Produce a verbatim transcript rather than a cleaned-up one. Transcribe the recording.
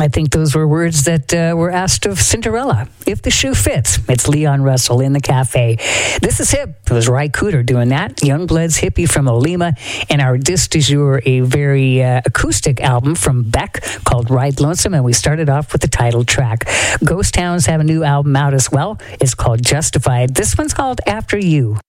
I think those were words that uh, were asked of Cinderella. If the shoe fits, it's Leon Russell in the cafe. This is Hip. It was Ry Cooder doing that. Youngblood's Hippie from Olima. And our disc du jour, a very uh, acoustic album from Beck called Ride Lonesome. And we started off with the title track. Ghost Towns have a new album out as well. It's called Justified. This one's called After You.